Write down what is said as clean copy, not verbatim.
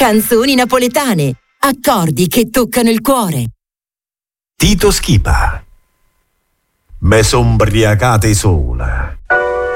Canzoni napoletane, accordi che toccano il cuore. Tito Schipa. Me son briacate sola.